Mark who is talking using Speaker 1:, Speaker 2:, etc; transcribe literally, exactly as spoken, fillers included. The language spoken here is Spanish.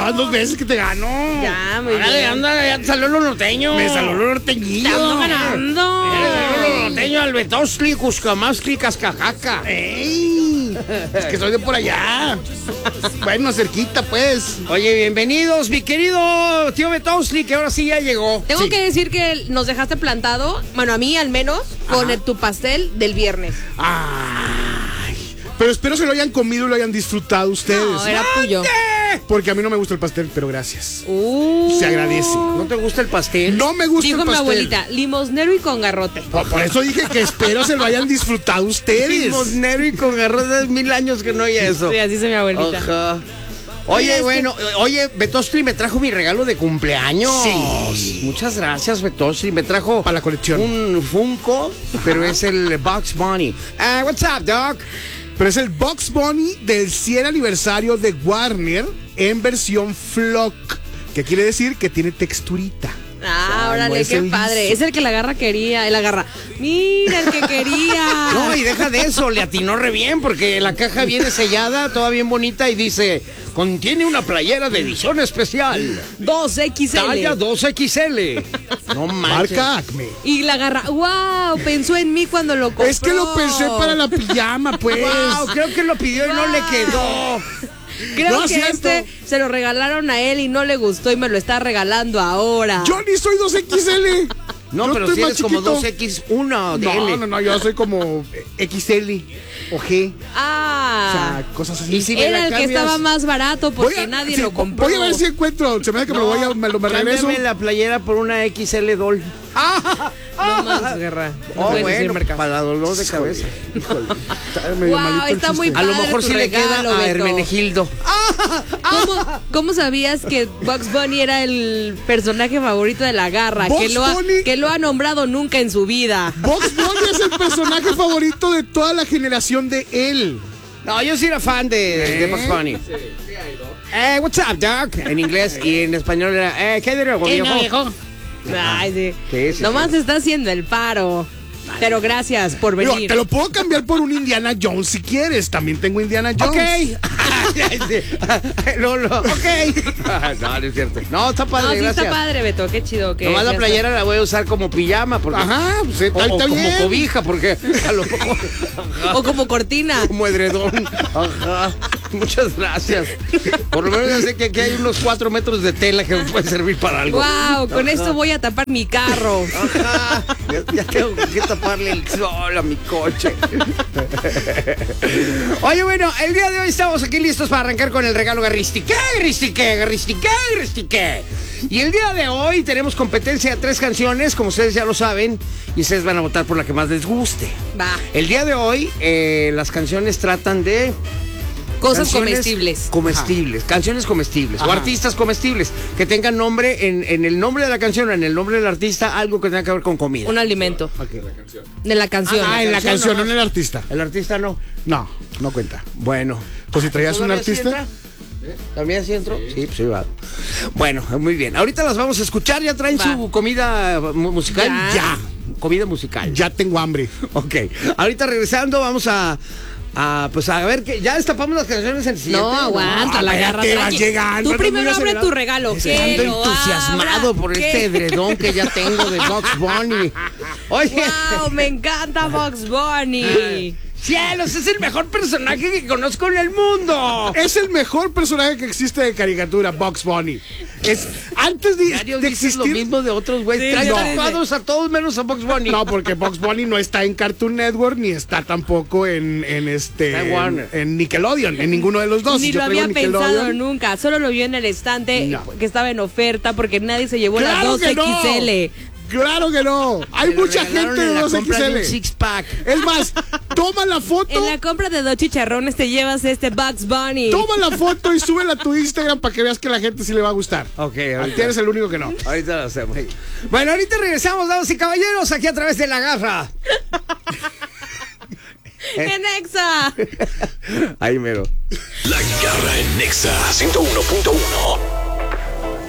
Speaker 1: van dos veces que te gano.
Speaker 2: Ya, muy
Speaker 3: Órale,
Speaker 2: bien.
Speaker 3: anda, ya te salió lo norteño.
Speaker 1: Me salió lo norteñillo.
Speaker 2: Te ando ganando.
Speaker 3: Ya te salió lo norteño, Albetosli, Cuscamascli, Cascajaca.
Speaker 1: ¡Ey! Es que soy de por allá. Bueno, cerquita, pues.
Speaker 3: Oye, bienvenidos, mi querido tío Betosli, que ahora sí ya llegó.
Speaker 2: Tengo
Speaker 3: Sí.
Speaker 2: que decir que nos dejaste plantado, bueno, a mí al menos, con el- tu pastel del viernes.
Speaker 1: Ay. Pero espero se lo hayan comido y lo hayan disfrutado ustedes.
Speaker 2: No, era tuyo.
Speaker 1: Porque a mí no me gusta el pastel, pero gracias.
Speaker 2: Uh,
Speaker 1: Se agradece.
Speaker 3: ¿No te gusta el pastel?
Speaker 1: No me gusta
Speaker 2: Dijo
Speaker 1: el
Speaker 2: mi
Speaker 1: pastel.
Speaker 2: abuelita, limosnero y con garrote.
Speaker 1: Por, por eso dije que espero se lo hayan disfrutado ustedes.
Speaker 3: Limosnero y con garrotes, mil años que no hay eso.
Speaker 2: Sí, así dice mi abuelita.
Speaker 3: Ajá. Oye,
Speaker 2: Oye,
Speaker 3: bueno, oye, Betosli me trajo mi regalo de cumpleaños.
Speaker 1: Sí.
Speaker 3: Muchas gracias, Betosli. Me trajo
Speaker 1: Para la colección.
Speaker 3: un Funko, pero es el Bugs Bunny. Ah, what's up, Doc?
Speaker 1: Pero es el Bugs Bunny del cien aniversario de Warner en versión Flock. Que quiere decir que tiene texturita.
Speaker 2: Ah,
Speaker 1: no
Speaker 2: órale,
Speaker 1: es
Speaker 2: qué
Speaker 1: el
Speaker 2: padre.
Speaker 1: liso.
Speaker 2: Es el que la garra quería. El agarra. Mira, el que quería.
Speaker 3: No, y deja de eso, le atinó re bien, porque la caja viene sellada, toda bien bonita, y dice, contiene una playera de edición especial.
Speaker 2: dos equis ele.
Speaker 3: Talla dos equis ele. No manches.
Speaker 1: Marca Acme.
Speaker 2: Y la garra, wow, pensó en mí cuando lo compró.
Speaker 1: Es que lo pensé para la pijama, pues.
Speaker 3: Wow, creo que lo pidió y no le quedó.
Speaker 2: Creo
Speaker 1: No,
Speaker 2: que
Speaker 1: cierto.
Speaker 2: este se lo regalaron a él y no le gustó y me lo está regalando ahora.
Speaker 1: Yo ni soy dos equis ele.
Speaker 3: No,
Speaker 1: Yo
Speaker 3: pero
Speaker 1: estoy
Speaker 3: si
Speaker 1: más
Speaker 3: eres como
Speaker 1: chiquito.
Speaker 3: dos equis uno de
Speaker 1: No,
Speaker 3: L.
Speaker 1: no, no, yo soy como equis ele o G. O
Speaker 2: Ah,
Speaker 1: sea, cosas así.
Speaker 3: Y si me
Speaker 2: era
Speaker 3: la
Speaker 2: el que
Speaker 3: cambias-
Speaker 2: estaba más barato porque nadie
Speaker 1: sí,
Speaker 2: lo compró.
Speaker 1: Voy a ver si encuentro. Se me hace que me lo voy a me lo me regreso.
Speaker 3: cámbiame la playera por una equis ele Doll.
Speaker 2: No más, guerra. No
Speaker 3: Oh,
Speaker 2: puedes decir
Speaker 3: bueno,
Speaker 2: marca.
Speaker 3: para dolor de cabeza.
Speaker 1: Híjole, está medio
Speaker 2: Wow,
Speaker 1: malito el
Speaker 2: está
Speaker 1: chiste.
Speaker 2: muy
Speaker 3: A lo
Speaker 2: padre
Speaker 3: mejor
Speaker 2: tu
Speaker 3: sí le
Speaker 2: regalo,
Speaker 3: queda a
Speaker 2: Beto.
Speaker 3: Hermenegildo.
Speaker 2: ¿Cómo, cómo sabías que Bugs Bunny era el personaje favorito de la garra?
Speaker 1: Bugs
Speaker 2: Que lo, ha,
Speaker 1: Bunny-
Speaker 2: que lo ha nombrado nunca en su vida.
Speaker 1: Bugs Bunny es el personaje favorito de toda la generación de él.
Speaker 3: No, yo sí era fan de, de Bugs Bunny. Eh, what's up, Doc? En inglés y en español era, eh, ¿qué de nuevo,
Speaker 2: ¿Qué
Speaker 3: viejo?
Speaker 2: no, viejo? Ay, sí.
Speaker 3: Sí, sí,
Speaker 2: Nomás
Speaker 3: sí.
Speaker 2: está haciendo el paro. Pero gracias por
Speaker 1: Digo,
Speaker 2: venir.
Speaker 1: te lo puedo cambiar por un Indiana Jones si quieres. También tengo Indiana Jones.
Speaker 3: Ok. Lolo, ok. No, no es cierto. No, está padre,
Speaker 2: No, sí
Speaker 3: gracias.
Speaker 2: está padre, Beto. Qué chido que.
Speaker 3: Nomás la
Speaker 2: ya
Speaker 3: playera la voy a usar como pijama. Porque,
Speaker 1: Ajá, pues eh,
Speaker 3: o,
Speaker 1: ahí
Speaker 3: o
Speaker 1: está
Speaker 3: como
Speaker 1: bien.
Speaker 3: cobija, porque a lo mejor.
Speaker 2: está. O como cortina.
Speaker 3: Como edredón. Ajá. Muchas gracias. Por lo menos ya sé que aquí hay unos cuatro metros de tela que me puede servir para algo.
Speaker 2: Wow, con esto voy a tapar mi carro.
Speaker 3: Ajá. Ya, ya tengo que taparle el sol a mi coche. Oye, bueno, el día de hoy estamos aquí listos para arrancar con el regalo Garristique, Garristique, Garristique, Garristique. Y el día de hoy tenemos competencia de tres canciones, como ustedes ya lo saben, y ustedes van a votar por la que más les guste.
Speaker 2: Va.
Speaker 3: El día de hoy, eh, las canciones tratan de...
Speaker 2: Cosas
Speaker 3: canciones
Speaker 2: comestibles.
Speaker 3: Comestibles, canciones comestibles o
Speaker 1: Ajá.
Speaker 3: artistas comestibles que tengan nombre en, en el nombre de la canción o en el nombre del artista, algo que tenga que ver con comida.
Speaker 2: Un alimento. De la canción.
Speaker 1: Ah, en la
Speaker 3: canción
Speaker 1: canción, no
Speaker 3: nomás.
Speaker 1: en el artista.
Speaker 3: El artista no.
Speaker 1: No, no cuenta.
Speaker 3: Bueno.
Speaker 1: Pues si traías un
Speaker 3: ¿Todavía sí
Speaker 1: artista.
Speaker 3: entra? ¿También sí entró? Sí, pues sí va. Bueno, muy bien. Ahorita las vamos a escuchar. ¿Ya traen
Speaker 2: Va.
Speaker 3: su comida mu- musical?
Speaker 2: Ya.
Speaker 3: Comida musical.
Speaker 1: Ya tengo hambre.
Speaker 3: Ok. Ahorita regresando vamos a... a, pues a ver que ya destapamos las canciones en el siguiente.
Speaker 2: No, aguanta, la
Speaker 1: espérate,
Speaker 2: garra.
Speaker 1: vas
Speaker 2: tranqui.
Speaker 1: llegando,
Speaker 2: Tú
Speaker 1: eres
Speaker 2: primero
Speaker 1: muy
Speaker 2: abre
Speaker 1: acelerado.
Speaker 2: tu regalo.
Speaker 3: Es
Speaker 2: que
Speaker 3: que ando
Speaker 2: lo
Speaker 3: entusiasmado
Speaker 2: abra.
Speaker 3: por
Speaker 2: ¿Qué?
Speaker 3: este edredón que ya tengo de Bugs Bunny. Oye.
Speaker 2: Wow, me encanta Bugs Bunny.
Speaker 3: ¡Cielos! Es el mejor personaje que conozco en el mundo.
Speaker 1: Es el mejor personaje que existe de caricatura, Bugs Bunny. Es antes de,
Speaker 3: Diario
Speaker 1: de
Speaker 3: dices lo
Speaker 1: existir.
Speaker 3: mismo de otros güeyes.
Speaker 2: Sí,
Speaker 3: Traen
Speaker 2: no.
Speaker 3: tatuados a todos menos a Bugs Bunny.
Speaker 1: No, porque Bugs Bunny no está en Cartoon Network ni está tampoco en, en este
Speaker 3: Está en Warner.
Speaker 1: en Nickelodeon, en ninguno de los dos.
Speaker 2: Ni
Speaker 1: Yo
Speaker 2: lo
Speaker 1: traigo
Speaker 2: había pensado
Speaker 1: Nickelodeon.
Speaker 2: nunca. Solo lo vio en el estante
Speaker 1: No.
Speaker 2: que estaba en oferta porque nadie se llevó la
Speaker 1: ¡Claro
Speaker 2: dos
Speaker 1: que no!
Speaker 2: equis ele.
Speaker 1: Claro que no. Hay
Speaker 3: Me lo
Speaker 1: mucha
Speaker 3: regalaron
Speaker 1: gente
Speaker 3: en
Speaker 1: de
Speaker 3: la
Speaker 1: dos
Speaker 3: compra de un
Speaker 1: equis ele.
Speaker 3: six pack.
Speaker 1: Es más, toma la foto,
Speaker 2: En la compra de dos chicharrones te llevas este Bugs Bunny.
Speaker 1: toma la foto y súbela a tu Instagram para que veas que a la gente sí le va a gustar.
Speaker 3: Ok,
Speaker 1: A
Speaker 3: ahorita.
Speaker 1: ti eres el único que no.
Speaker 3: Ahorita lo hacemos. Bueno, ahorita regresamos, damas y caballeros, aquí a través de la garra.
Speaker 2: En Exa.
Speaker 3: Ahí mero.
Speaker 4: La Garra en Nexa ciento uno punto uno.